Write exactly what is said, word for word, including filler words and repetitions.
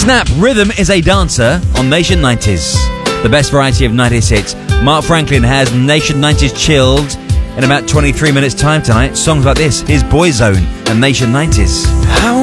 Snap Rhythm is a Dancer on Nation nineties. The best variety of nineties hits. Mark Franklin has Nation nineties chilled in about twenty-three minutes time tonight. Songs like this, his Boyzone and Nation nineties. How